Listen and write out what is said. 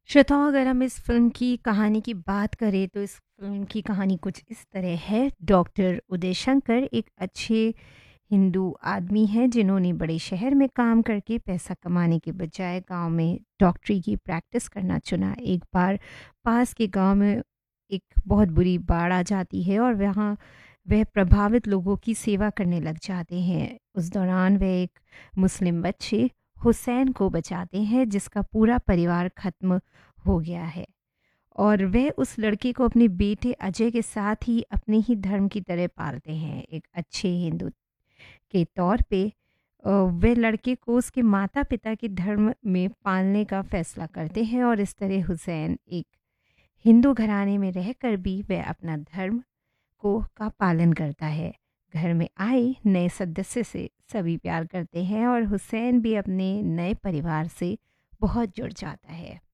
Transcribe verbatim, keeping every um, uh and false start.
श्रोताओं, अगर हम इस फ़िल्म की कहानी की बात करें तो इस फ़िल्म की कहानी कुछ इस तरह है। डॉक्टर उदय शंकर एक अच्छे हिंदू आदमी हैं जिन्होंने बड़े शहर में काम करके पैसा कमाने के बजाय गांव में डॉक्टरी की प्रैक्टिस करना चुना। एक बार पास के गांव में एक बहुत बुरी बाढ़ आ जाती है और वहाँ वह प्रभावित लोगों की सेवा करने लग जाते हैं। उस दौरान वह एक मुस्लिम बच्चे हुसैन को बचाते हैं जिसका पूरा परिवार ख़त्म हो गया है और वह उस लड़के को अपने बेटे अजय के साथ ही अपने ही धर्म की तरह पालते हैं। एक अच्छे हिंदू के तौर पे अ, वे लड़के को उसके माता-पिता के धर्म में पालने का फैसला करते हैं और इस तरह हुसैन एक हिंदू घराने में रहकर भी वह अपना धर्म को का पालन करता है। घर में आए नए सदस्य से सभी प्यार करते हैं और हुसैन भी अपने नए परिवार से बहुत जुड़ जाता है।